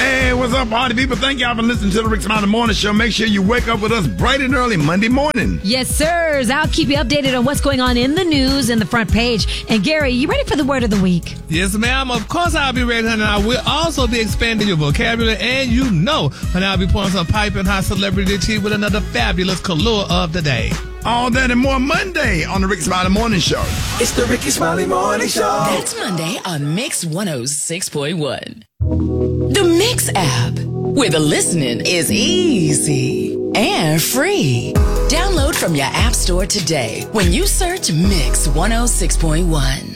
Hey, what's up, party people? Thank y'all for listening to the Rick Smiley Morning Show. Make sure you wake up with us bright and early Monday morning. Yes, sirs. I'll keep you updated on what's going on in the news and the front page. And Gary, you ready for the word of the week? Yes, ma'am. Of course I'll be ready, honey. I will also be expanding your vocabulary, and honey, I'll be pouring some piping hot celebrity tea with another fabulous color of the day. All that and more Monday on the Rick Smiley Morning Show. It's the Ricky Smiley Morning Show. That's Monday on Mix 106.1. The Mix app, where the listening is easy and free. Download from your app store today when you search Mix 106.1.